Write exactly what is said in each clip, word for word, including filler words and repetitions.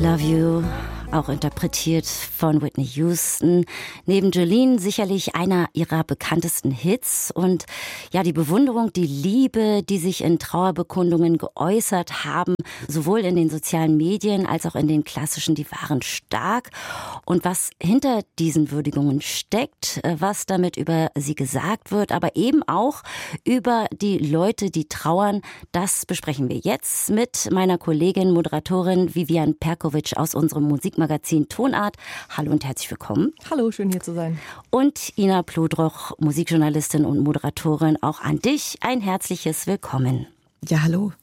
Love You, auch interpretiert von Whitney Houston. Neben Jolene sicherlich einer ihrer bekanntesten Hits. Und ja, die Bewunderung, die Liebe, die sich in Trauerbekundungen geäußert haben, sowohl in den sozialen Medien als auch in den klassischen, die waren stark. Und was hinter diesen Würdigungen steckt, was damit über sie gesagt wird, aber eben auch über die Leute, die trauern, das besprechen wir jetzt mit meiner Kollegin, Moderatorin Vivian Perkovic aus unserem Musikmagazin Tonart. Hallo und herzlich willkommen. Hallo, schön hier zu sein. Und Ina Plodroch, Musikjournalistin und Moderatorin, auch an dich ein herzliches Willkommen. Ja, hallo.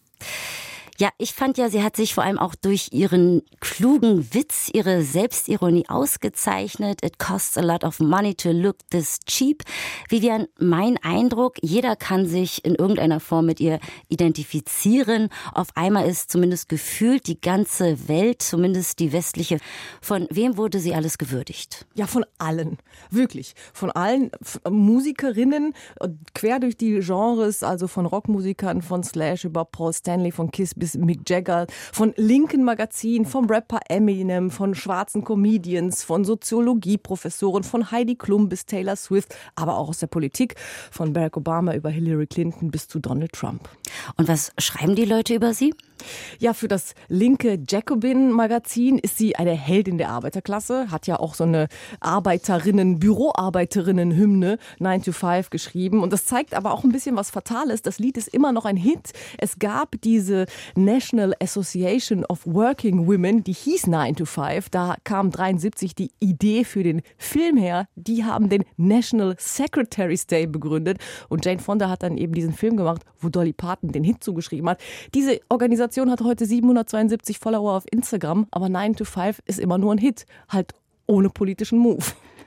Ja, ich fand ja, sie hat sich vor allem auch durch ihren klugen Witz, ihre Selbstironie ausgezeichnet. It costs a lot of money to look this cheap. Vivian, mein Eindruck, jeder kann sich in irgendeiner Form mit ihr identifizieren. Auf einmal ist zumindest gefühlt die ganze Welt, zumindest die westliche. Von wem wurde sie alles gewürdigt? Ja, von allen. Wirklich. Von allen Musikerinnen, quer durch die Genres, also von Rockmusikern, von Slash über Paul Stanley, von Kiss bis Mick Jagger, von linken Magazinen, vom Rapper Eminem, von schwarzen Comedians, von Soziologieprofessoren, von Heidi Klum bis Taylor Swift, aber auch aus der Politik, von Barack Obama über Hillary Clinton bis zu Donald Trump. Und was schreiben die Leute über sie? Ja, für das linke Jacobin-Magazin ist sie eine Heldin der Arbeiterklasse, hat ja auch so eine Arbeiterinnen-, Büroarbeiterinnen-Hymne nine to five geschrieben. Und das zeigt aber auch ein bisschen was Fatales. Das Lied ist immer noch ein Hit. Es gab diese National Association of Working Women, die hieß nine to five. Da kam dreiundsiebzig die Idee für den Film her. Die haben den National Secretary's Day begründet. Und Jane Fonda hat dann eben diesen Film gemacht, wo Dolly Parton den Hit zugeschrieben hat. Diese Organisation hat heute siebenhundertzweiundsiebzig Follower auf Instagram, aber nine to five ist immer nur ein Hit, halt ohne politischen Move.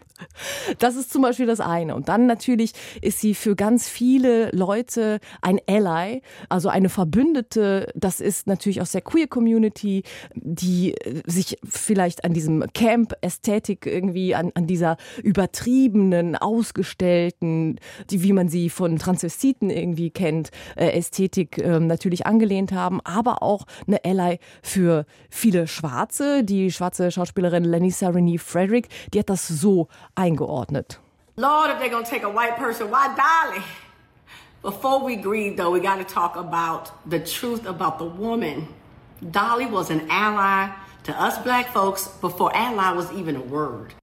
Das ist zum Beispiel das eine. Und dann natürlich ist sie für ganz viele Leute ein Ally, also eine Verbündete. Das ist natürlich aus der Queer-Community, die sich vielleicht an diesem Camp-Ästhetik irgendwie, an, an dieser übertriebenen, ausgestellten, die, wie man sie von Transvestiten irgendwie kennt, äh, Ästhetik äh, natürlich angelehnt haben. Aber auch eine Ally für viele Schwarze. Die schwarze Schauspielerin Lanissa Renee Frederick, die hat das so eingeordnet. Lord, if they're gonna take a white person, why Dolly? Before we grieve, though, we got to talk about the truth about the woman. Dolly was an ally to us black folks before ally was even a word.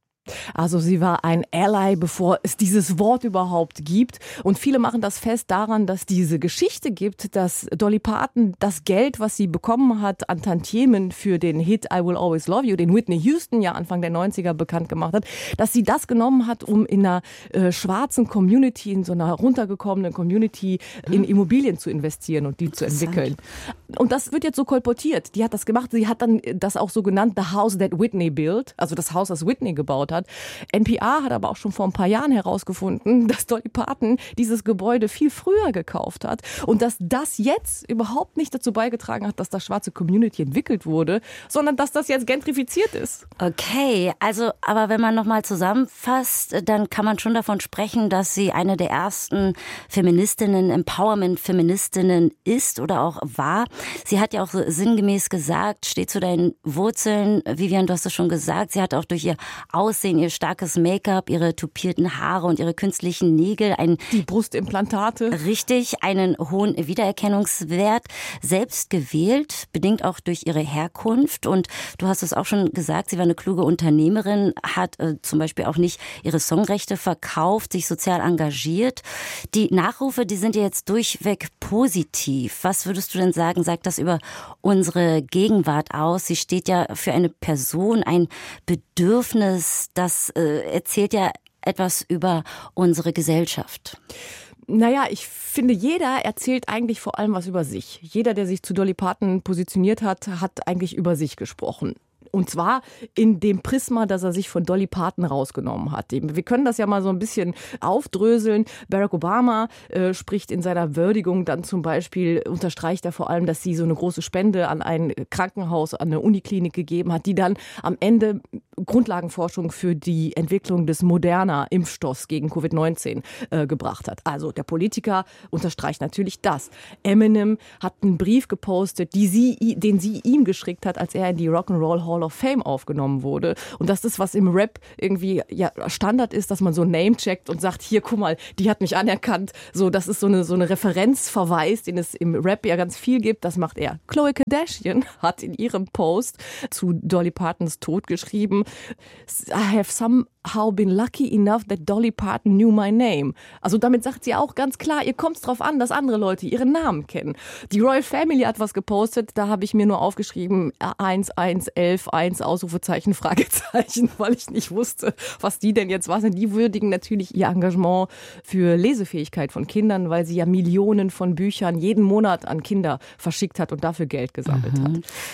Also sie war ein Ally, bevor es dieses Wort überhaupt gibt. Und viele machen das fest daran, dass diese Geschichte gibt, dass Dolly Parton das Geld, was sie bekommen hat an Tantiemen für den Hit I Will Always Love You, den Whitney Houston ja Anfang der neunziger bekannt gemacht hat, dass sie das genommen hat, um in einer äh, schwarzen Community, in so einer runtergekommenen Community in Immobilien zu investieren und die zu entwickeln. Und das wird jetzt so kolportiert. Die hat das gemacht. Sie hat dann das auch so genannt, The House That Whitney Built, also das Haus, das Whitney gebaut hat. N P R hat aber auch schon vor ein paar Jahren herausgefunden, dass Dolly Parton dieses Gebäude viel früher gekauft hat und dass das jetzt überhaupt nicht dazu beigetragen hat, dass das schwarze Community entwickelt wurde, sondern dass das jetzt gentrifiziert ist. Okay, also aber wenn man nochmal zusammenfasst, dann kann man schon davon sprechen, dass sie eine der ersten Feministinnen, Empowerment-Feministinnen ist oder auch war. Sie hat ja auch so sinngemäß gesagt, steht zu deinen Wurzeln, Vivian, du hast es schon gesagt, sie hat auch durch ihr Aussehen, ihr starkes Make-up, ihre tupierten Haare und ihre künstlichen Nägel, einen die Brustimplantate. Richtig, einen hohen Wiedererkennungswert, selbst gewählt, bedingt auch durch ihre Herkunft. Und du hast es auch schon gesagt, sie war eine kluge Unternehmerin, hat äh, zum Beispiel auch nicht ihre Songrechte verkauft, sich sozial engagiert. Die Nachrufe, die sind ja jetzt durchweg positiv. Was würdest du denn sagen, sagt das über unsere Gegenwart aus? Sie steht ja für eine Person, ein Bedürfnis, das äh, erzählt ja etwas über unsere Gesellschaft. Naja, ich finde, jeder erzählt eigentlich vor allem was über sich. Jeder, der sich zu Dolly Parton positioniert hat, hat eigentlich über sich gesprochen. Und zwar in dem Prisma, dass er sich von Dolly Parton rausgenommen hat. Wir können das ja mal so ein bisschen aufdröseln. Barack Obama äh, spricht in seiner Würdigung dann zum Beispiel, unterstreicht er vor allem, dass sie so eine große Spende an ein Krankenhaus, an eine Uniklinik gegeben hat, die dann am Ende Grundlagenforschung für die Entwicklung des Moderna-Impfstoffs gegen Covid neunzehn äh, gebracht hat. Also der Politiker unterstreicht natürlich das. Eminem hat einen Brief gepostet, die sie, den sie ihm geschickt hat, als er in die Rock'n'Roll Hall of Fame aufgenommen wurde. Und das ist, was im Rap irgendwie ja Standard ist, dass man so Name-checkt und sagt, hier, guck mal, die hat mich anerkannt. So, das ist so eine, so eine Referenzverweis, den es im Rap ja ganz viel gibt. Das macht er. Khloe Kardashian hat in ihrem Post zu Dolly Partons Tod geschrieben, I have somehow been lucky enough that Dolly Parton knew my name. Also damit sagt sie auch ganz klar, ihr kommt es drauf an, dass andere Leute ihren Namen kennen. Die Royal Family hat was gepostet, da habe ich mir nur aufgeschrieben, eins eins elf eins Ausrufezeichen, Fragezeichen, weil ich nicht wusste, was die denn jetzt waren. Die würdigen natürlich ihr Engagement für Lesefähigkeit von Kindern, weil sie ja Millionen von Büchern jeden Monat an Kinder verschickt hat und dafür Geld gesammelt mhm. hat.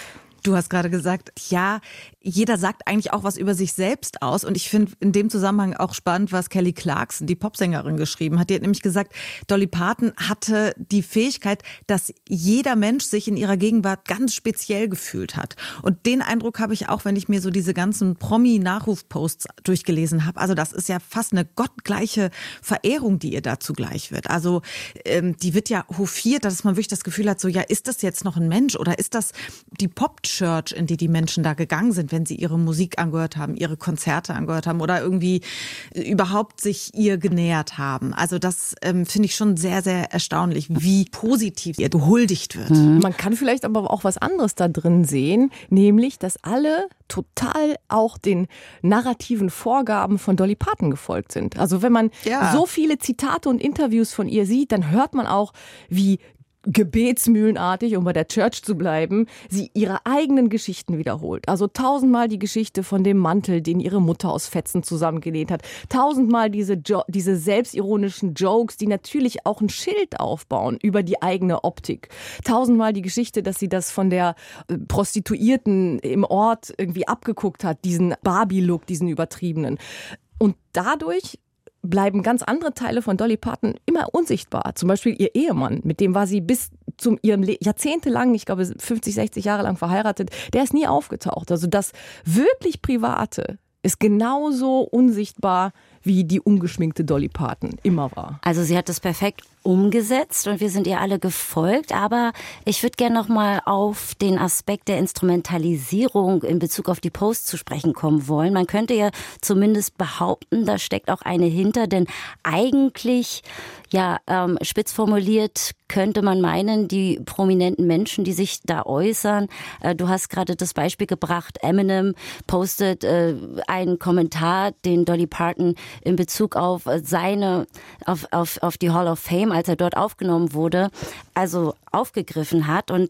Du hast gerade gesagt, ja, jeder sagt eigentlich auch was über sich selbst aus. Und ich finde in dem Zusammenhang auch spannend, was Kelly Clarkson, die Popsängerin, geschrieben hat. Die hat nämlich gesagt, Dolly Parton hatte die Fähigkeit, dass jeder Mensch sich in ihrer Gegenwart ganz speziell gefühlt hat. Und den Eindruck habe ich auch, wenn ich mir so diese ganzen Promi-Nachruf-Posts durchgelesen habe. Also das ist ja fast eine gottgleiche Verehrung, die ihr dazu gleich wird. Also ähm, die wird ja hofiert, dass man wirklich das Gefühl hat, so ja, ist das jetzt noch ein Mensch oder ist das die Pop Church, in die die Menschen da gegangen sind, wenn sie ihre Musik angehört haben, ihre Konzerte angehört haben oder irgendwie überhaupt sich ihr genähert haben. Also das ähm, finde ich schon sehr, sehr erstaunlich, wie positiv ihr gehuldigt wird. Mhm. Man kann vielleicht aber auch was anderes da drin sehen, nämlich, dass alle total auch den narrativen Vorgaben von Dolly Parton gefolgt sind. Also wenn man ja. so viele Zitate und Interviews von ihr sieht, dann hört man auch, wie gebetsmühlenartig, um bei der Church zu bleiben, sie ihre eigenen Geschichten wiederholt. Also tausendmal die Geschichte von dem Mantel, den ihre Mutter aus Fetzen zusammengenäht hat. Tausendmal diese, jo- diese selbstironischen Jokes, die natürlich auch ein Schild aufbauen über die eigene Optik. Tausendmal die Geschichte, dass sie das von der Prostituierten im Ort irgendwie abgeguckt hat, diesen Barbie-Look, diesen übertriebenen. Und dadurch bleiben ganz andere Teile von Dolly Parton immer unsichtbar. Zum Beispiel ihr Ehemann, mit dem war sie bis zum ihrem Le- jahrzehntelang, ich glaube fünfzig, sechzig Jahre lang verheiratet, der ist nie aufgetaucht. Also das wirklich Private ist genauso unsichtbar, wie die ungeschminkte Dolly Parton immer war. Also sie hat das perfekt umgesetzt und wir sind ihr alle gefolgt, aber ich würde gerne noch mal auf den Aspekt der Instrumentalisierung in Bezug auf die Post zu sprechen kommen wollen. Man könnte ja zumindest behaupten, da steckt auch eine hinter, denn eigentlich, ja, ähm, spitz formuliert könnte man meinen, die prominenten Menschen, die sich da äußern, äh, du hast gerade das Beispiel gebracht, Eminem postet äh, einen Kommentar, den Dolly Parton in Bezug auf seine, auf, auf, auf die Hall of Fame, als er dort aufgenommen wurde, also aufgegriffen hat. Und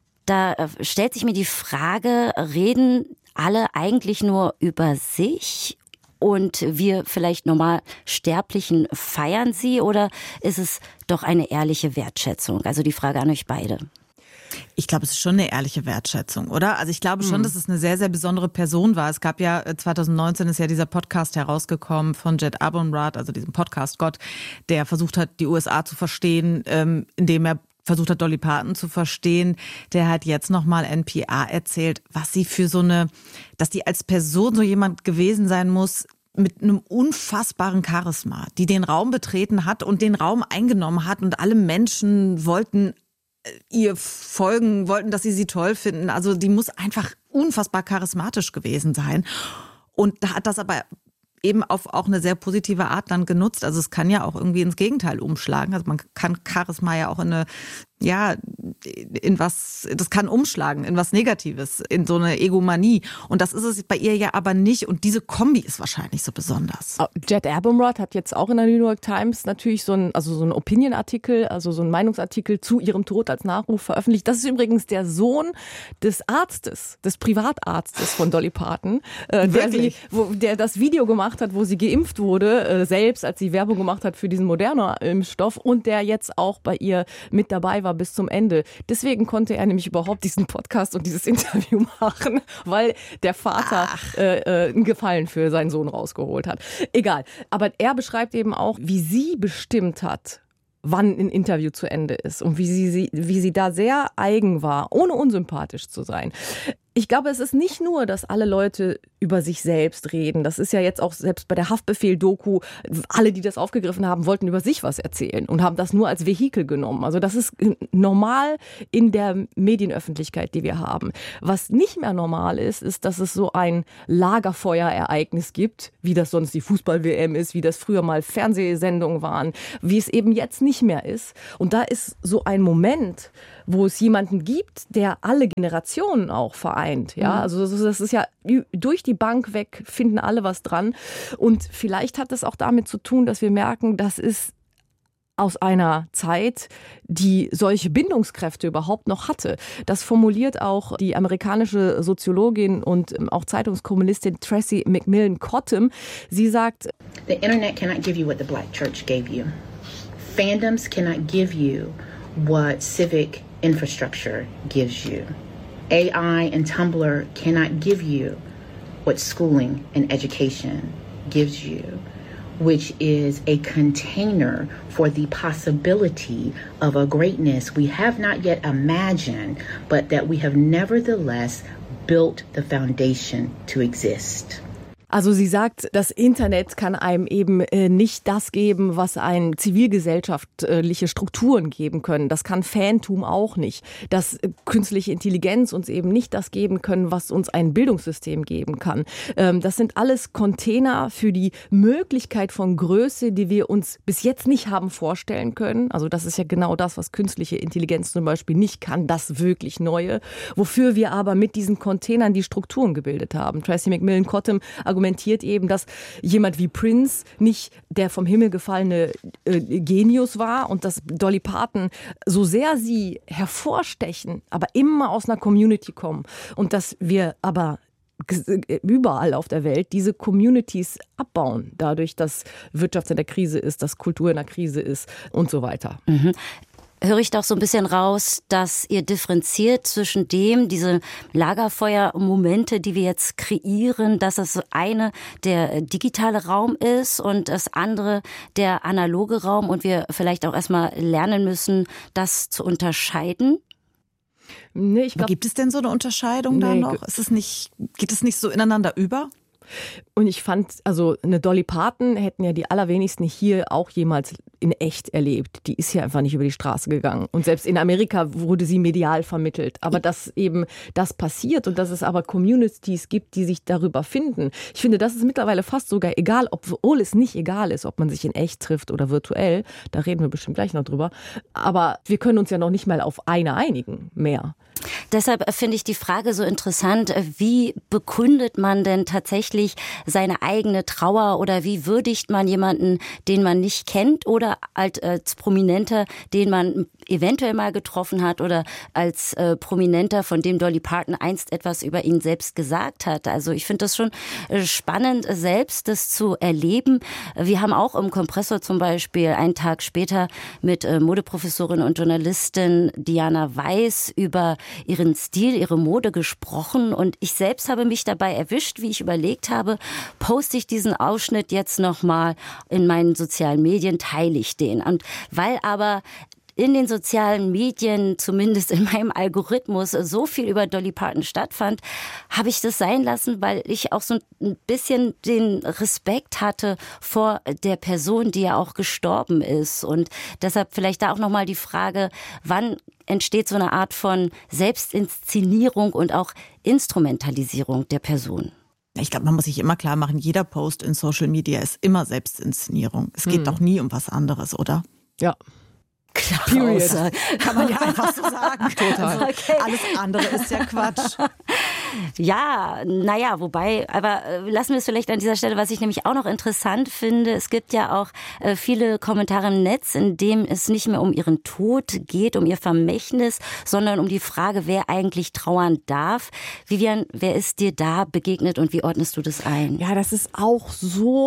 da stellt sich mir die Frage, reden alle eigentlich nur über sich und wir vielleicht normal Sterblichen feiern sie oder ist es doch eine ehrliche Wertschätzung? Also die Frage an euch beide. Ich glaube, es ist schon eine ehrliche Wertschätzung, oder? Also ich glaube schon, dass es eine sehr, sehr besondere Person war. Es gab ja, zwanzig neunzehn ist ja dieser Podcast herausgekommen von Jed Abumrad, also diesem Podcast-Gott, der versucht hat, die U S A zu verstehen, ähm, indem er versucht hat, Dolly Parton zu verstehen. Der hat jetzt nochmal N P R erzählt, was sie für so eine, dass die als Person so jemand gewesen sein muss, mit einem unfassbaren Charisma, die den Raum betreten hat und den Raum eingenommen hat und alle Menschen wollten ihr folgen, wollten, dass sie sie toll finden. Also die muss einfach unfassbar charismatisch gewesen sein. Und da hat das aber eben auf auch eine sehr positive Art dann genutzt. Also es kann ja auch irgendwie ins Gegenteil umschlagen. Also man kann Charisma ja auch in eine, ja, in was, das kann umschlagen, in was Negatives, in so eine Egomanie. Und das ist es bei ihr ja aber nicht. Und diese Kombi ist wahrscheinlich so besonders. Jed Abumrad hat jetzt auch in der New York Times natürlich so ein, also so ein Opinion-Artikel, also so ein Meinungsartikel zu ihrem Tod als Nachruf veröffentlicht. Das ist übrigens der Sohn des Arztes, des Privatarztes von Dolly Parton, äh, der, sie, wo, der das Video gemacht hat, wo sie geimpft wurde, äh, selbst als sie Werbung gemacht hat für diesen Moderna-Impfstoff und der jetzt auch bei ihr mit dabei war bis zum Ende. Deswegen konnte er nämlich überhaupt diesen Podcast und dieses Interview machen, weil der Vater äh, äh, einen Gefallen für seinen Sohn rausgeholt hat. Egal. Aber er beschreibt eben auch, wie sie bestimmt hat, wann ein Interview zu Ende ist und wie sie, wie sie da sehr eigen war, ohne unsympathisch zu sein. Ich glaube, es ist nicht nur, dass alle Leute über sich selbst reden. Das ist ja jetzt auch selbst bei der Haftbefehl-Doku, alle, die das aufgegriffen haben, wollten über sich was erzählen und haben das nur als Vehikel genommen. Also das ist normal in der Medienöffentlichkeit, die wir haben. Was nicht mehr normal ist, ist, dass es so ein Lagerfeuerereignis gibt, wie das sonst die Fußball-W M ist, wie das früher mal Fernsehsendungen waren, wie es eben jetzt nicht mehr ist. Und da ist so ein Moment, wo es jemanden gibt, der alle Generationen auch vereint. Ja, also das ist ja durch die Bank weg, finden alle was dran. Und vielleicht hat es auch damit zu tun, dass wir merken, das ist aus einer Zeit, die solche Bindungskräfte überhaupt noch hatte. Das formuliert auch die amerikanische Soziologin und auch Zeitungskommunistin Tracy McMillan Cottom. Sie sagt, The internet cannot give you what the black church gave you. Fandoms cannot give you what civic infrastructure gives you. A I and Tumblr cannot give you what schooling and education gives you, which is a container for the possibility of a greatness we have not yet imagined, but that we have nevertheless built the foundation to exist. Also sie sagt, das Internet kann einem eben nicht das geben, was einen zivilgesellschaftliche Strukturen geben können. Das kann Fantum auch nicht. Dass künstliche Intelligenz uns eben nicht das geben können, was uns ein Bildungssystem geben kann. Das sind alles Container für die Möglichkeit von Größe, die wir uns bis jetzt nicht haben vorstellen können. Also das ist ja genau das, was künstliche Intelligenz zum Beispiel nicht kann, das wirklich Neue. Wofür wir aber mit diesen Containern die Strukturen gebildet haben. Tracy McMillan Cottom argumentiert eben, dass jemand wie Prince nicht der vom Himmel gefallene äh, Genius war und dass Dolly Parton, so sehr sie hervorstechen, aber immer aus einer Community kommen und dass wir aber überall auf der Welt diese Communities abbauen, dadurch, dass Wirtschaft in der Krise ist, dass Kultur in der Krise ist und so weiter. Mhm. Höre ich doch so ein bisschen raus, dass ihr differenziert zwischen dem, diese Lagerfeuermomente, die wir jetzt kreieren, dass das eine der digitale Raum ist und das andere der analoge Raum und wir vielleicht auch erstmal lernen müssen, das zu unterscheiden? Nee, ich glaub, gibt es denn so eine Unterscheidung nee, da noch? Ist es nicht, geht es nicht so ineinander über? Und ich fand, also eine Dolly Parton hätten ja die allerwenigsten hier auch jemals in echt erlebt. Die ist ja einfach nicht über die Straße gegangen. Und selbst in Amerika wurde sie medial vermittelt. Aber dass eben das passiert und dass es aber Communities gibt, die sich darüber finden. Ich finde, das ist mittlerweile fast sogar egal, obwohl es nicht egal ist, ob man sich in echt trifft oder virtuell. Da reden wir bestimmt gleich noch drüber. Aber wir können uns ja noch nicht mal auf eine einigen mehr. Deshalb finde ich die Frage so interessant, wie bekundet man denn tatsächlich seine eigene Trauer oder wie würdigt man jemanden, den man nicht kennt oder als Prominenter, den man eventuell mal getroffen hat oder als äh, Prominenter, von dem Dolly Parton einst etwas über ihn selbst gesagt hat. Also ich finde das schon spannend, selbst das zu erleben. Wir haben auch im Kompressor zum Beispiel einen Tag später mit äh, Modeprofessorin und Journalistin Diana Weiß über ihren Stil, ihre Mode gesprochen und ich selbst habe mich dabei erwischt, wie ich überlegt habe, poste ich diesen Ausschnitt jetzt nochmal in meinen sozialen Medien, teile ich den. Und weil aber in den sozialen Medien, zumindest in meinem Algorithmus, so viel über Dolly Parton stattfand, habe ich das sein lassen, weil ich auch so ein bisschen den Respekt hatte vor der Person, die ja auch gestorben ist. Und deshalb vielleicht da auch nochmal die Frage, wann entsteht so eine Art von Selbstinszenierung und auch Instrumentalisierung der Person? Ich glaube, man muss sich immer klar machen, jeder Post in Social Media ist immer Selbstinszenierung. Es geht hm. doch nie um was anderes, oder? Ja. Klare Aussage. Kann man ja einfach so sagen. Total. Okay. Alles andere ist ja Quatsch. Ja, naja, wobei, aber äh, lassen wir es vielleicht an dieser Stelle, was ich nämlich auch noch interessant finde. Es gibt ja auch äh, viele Kommentare im Netz, in dem es nicht mehr um ihren Tod geht, um ihr Vermächtnis, sondern um die Frage, wer eigentlich trauern darf. Vivian, wer ist dir da begegnet und wie ordnest du das ein? Ja, das ist auch so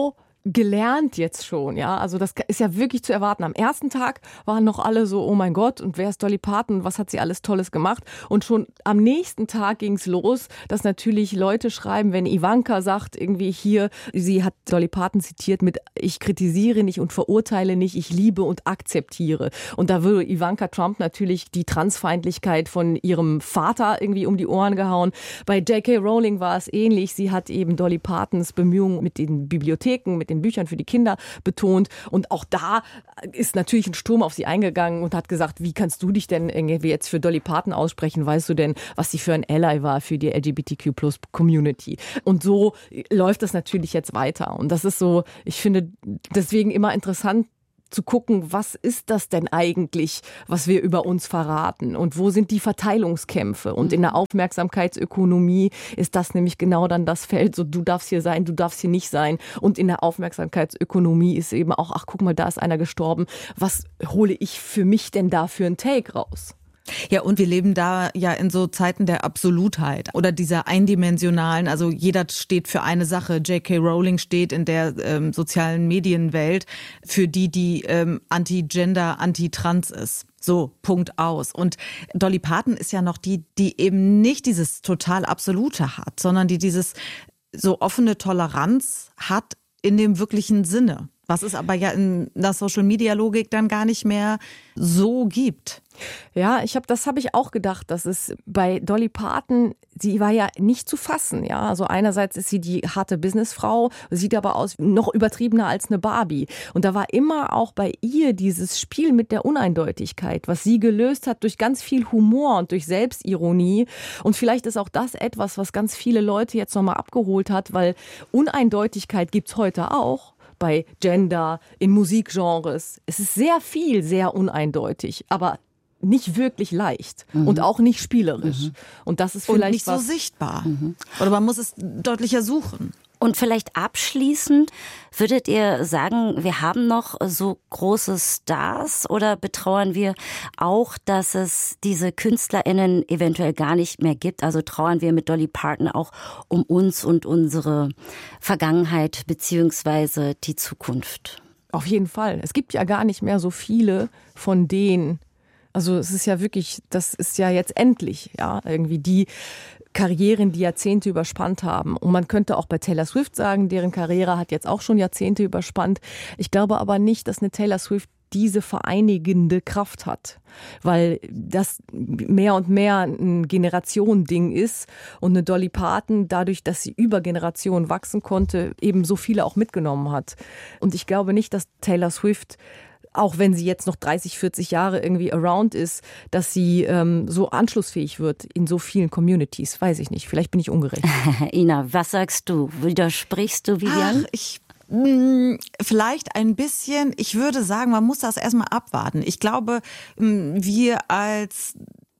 gelernt jetzt schon, ja. Also das ist ja wirklich zu erwarten. Am ersten Tag waren noch alle so, oh mein Gott, und wer ist Dolly Parton? Was hat sie alles Tolles gemacht? Und schon am nächsten Tag ging's los, dass natürlich Leute schreiben, wenn Ivanka sagt, irgendwie hier, sie hat Dolly Parton zitiert mit, ich kritisiere nicht und verurteile nicht, ich liebe und akzeptiere. Und da würde Ivanka Trump natürlich die Transfeindlichkeit von ihrem Vater irgendwie um die Ohren gehauen. Bei J K. Rowling war es ähnlich. Sie hat eben Dolly Partons Bemühungen mit den Bibliotheken, mit den Büchern für die Kinder betont. Und auch da ist natürlich ein Sturm auf sie eingegangen und hat gesagt, wie kannst du dich denn irgendwie jetzt für Dolly Parton aussprechen? Weißt du denn, was sie für ein Ally war für die L G B T Q Plus Community? Und so läuft das natürlich jetzt weiter. Und das ist so, ich finde deswegen immer interessant, zu gucken, was ist das denn eigentlich, was wir über uns verraten und wo sind die Verteilungskämpfe? Und in der Aufmerksamkeitsökonomie ist das nämlich genau dann das Feld, so du darfst hier sein, du darfst hier nicht sein. Und in der Aufmerksamkeitsökonomie ist eben auch, ach guck mal, da ist einer gestorben, was hole ich für mich denn da für einen Take raus? Ja, und wir leben da ja in so Zeiten der Absolutheit oder dieser eindimensionalen, also jeder steht für eine Sache. J K. Rowling steht in der ähm, sozialen Medienwelt für die, die ähm, anti-Gender, anti-Trans ist. So, Punkt aus. Und Dolly Parton ist ja noch die, die eben nicht dieses total Absolute hat, sondern die dieses so offene Toleranz hat in dem wirklichen Sinne. Was es aber ja in der Social-Media-Logik dann gar nicht mehr so gibt. Ja, ich habe, das habe ich auch gedacht, dass es bei Dolly Parton, sie war ja nicht zu fassen, ja. Also einerseits ist sie die harte Businessfrau, sieht aber aus noch übertriebener als eine Barbie. Und da war immer auch bei ihr dieses Spiel mit der Uneindeutigkeit, was sie gelöst hat durch ganz viel Humor und durch Selbstironie. Und vielleicht ist auch das etwas, was ganz viele Leute jetzt nochmal abgeholt hat, weil Uneindeutigkeit gibt's heute auch. Bei Gender, in Musikgenres. Es ist sehr viel, sehr uneindeutig, aber nicht wirklich leicht mhm. und auch nicht spielerisch. Mhm. Und das ist vielleicht und nicht was, so sichtbar. Mhm. Oder man muss es deutlicher suchen. Und vielleicht abschließend, würdet ihr sagen, wir haben noch so große Stars oder betrauern wir auch, dass es diese KünstlerInnen eventuell gar nicht mehr gibt? Also trauern wir mit Dolly Parton auch um uns und unsere Vergangenheit beziehungsweise die Zukunft? Auf jeden Fall. Es gibt ja gar nicht mehr so viele von denen. Also es ist ja wirklich, das ist ja jetzt endlich, ja, irgendwie die Karrieren, die Jahrzehnte überspannt haben. Und man könnte auch bei Taylor Swift sagen, deren Karriere hat jetzt auch schon Jahrzehnte überspannt. Ich glaube aber nicht, dass eine Taylor Swift diese vereinigende Kraft hat, weil das mehr und mehr ein Generationending ist und eine Dolly Parton, dadurch, dass sie über Generationen wachsen konnte, eben so viele auch mitgenommen hat. Und ich glaube nicht, dass Taylor Swift, auch wenn sie jetzt noch dreißig, vierzig Jahre irgendwie around ist, dass sie ähm, so anschlussfähig wird in so vielen Communities. Weiß ich nicht. Vielleicht bin ich ungerecht. Ina, was sagst du? Widersprichst du, Vivian? Ach, ich mh, vielleicht ein bisschen. Ich würde sagen, man muss das erstmal abwarten. Ich glaube, mh, wir als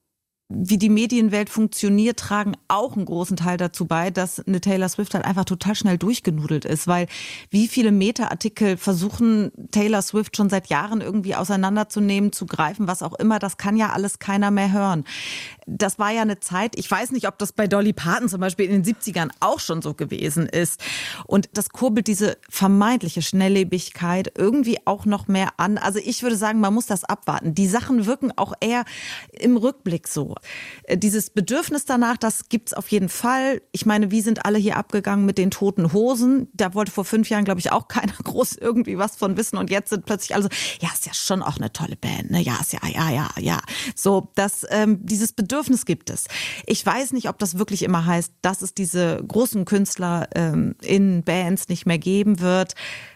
wie die Medienwelt funktioniert, tragen auch einen großen Teil dazu bei, dass eine Taylor Swift halt einfach total schnell durchgenudelt ist, weil wie viele Meta-Artikel versuchen Taylor Swift schon seit Jahren irgendwie auseinanderzunehmen, zu greifen, was auch immer, das kann ja alles keiner mehr hören. Das war ja eine Zeit, ich weiß nicht, ob das bei Dolly Parton zum Beispiel in den siebzigern auch schon so gewesen ist. Und das kurbelt diese vermeintliche Schnelllebigkeit irgendwie auch noch mehr an. Also ich würde sagen, man muss das abwarten. Die Sachen wirken auch eher im Rückblick so. Dieses Bedürfnis danach, das gibt's auf jeden Fall. Ich meine, wie sind alle hier abgegangen mit den Toten Hosen? Da wollte vor fünf Jahren, glaube ich, auch keiner groß irgendwie was von wissen. Und jetzt sind plötzlich alle so, ja, ist ja schon auch eine tolle Band, ne? Ja, ist ja, ja, ja, ja. So, das, ähm, dieses Bedürfnis gibt es. Ich weiß nicht, ob das wirklich immer heißt, dass es diese großen Künstler ähm, in Bands nicht mehr geben wird.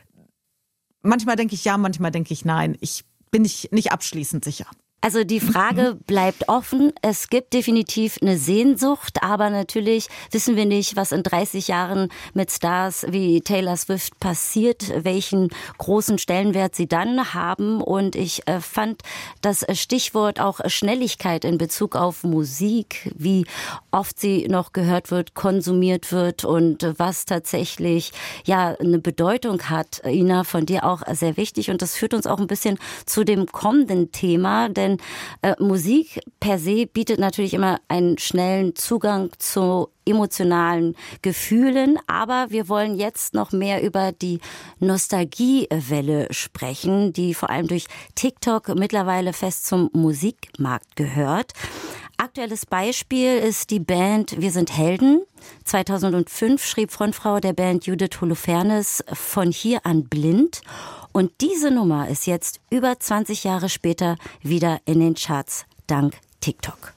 Manchmal denke ich ja, manchmal denke ich nein. Ich bin nicht, nicht abschließend sicher. Also die Frage bleibt offen. Es gibt definitiv eine Sehnsucht, aber natürlich wissen wir nicht, was in dreißig Jahren mit Stars wie Taylor Swift passiert, welchen großen Stellenwert sie dann haben. Und ich äh, fand das Stichwort auch Schnelligkeit in Bezug auf Musik, wie oft sie noch gehört wird, konsumiert wird und was tatsächlich ja eine Bedeutung hat. Ina, von dir auch sehr wichtig. Und das führt uns auch ein bisschen zu dem kommenden Thema, denn denn äh, Musik per se bietet natürlich immer einen schnellen Zugang zu emotionalen Gefühlen, aber wir wollen jetzt noch mehr über die Nostalgiewelle sprechen, die vor allem durch TikTok mittlerweile fest zum Musikmarkt gehört. Aktuelles Beispiel ist die Band Wir sind Helden. zweitausendfünf schrieb Frontfrau der Band Judith Holofernes Von hier an blind. Und diese Nummer ist jetzt über zwanzig Jahre später wieder in den Charts dank TikTok.